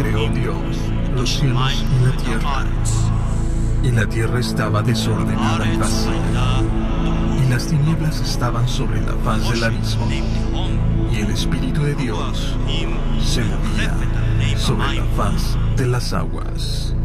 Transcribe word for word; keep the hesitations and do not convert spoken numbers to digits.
creó Dios los cielos y la tierra. Y la tierra estaba desordenada y vacía, y las tinieblas estaban sobre la faz del abismo, y el Espíritu de Dios se movía sobre la faz de las aguas.